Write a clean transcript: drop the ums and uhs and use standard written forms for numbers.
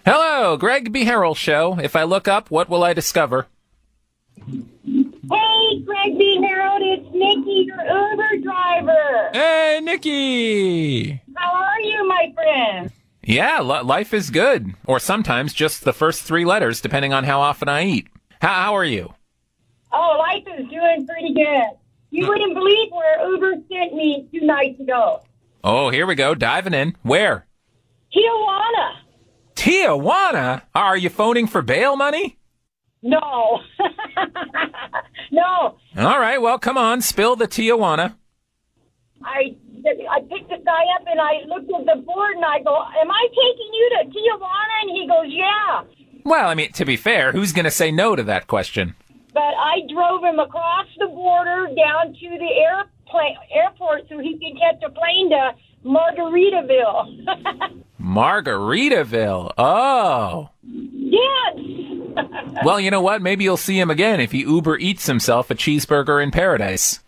Hello, Greg B. Harrell Show. If I look up, what will I discover? Hey, Greg B. Harold, it's Nikki, your Uber driver. Hey, Nikki! How are you, my friend? Yeah, life is good. Or sometimes just the first 3 letters, depending on how often I eat. How are you? Oh, life is doing pretty good. You wouldn't believe where Uber sent me 2 nights ago. Oh, here we go, diving in. Where? Tijuana. Tijuana? Are you phoning for bail money? No. No. All right, well, come on, spill the Tijuana. I picked the guy up and I looked at the board and I go, am I taking you to Tijuana? And he goes, yeah. Well, I mean, to be fair, who's going to say no to that question? But I drove him across the border down to the airport so he could catch a plane to Margaritaville. Margaritaville? Oh. Yes. Well, you know what? Maybe you'll see him again if he Uber eats himself a cheeseburger in paradise.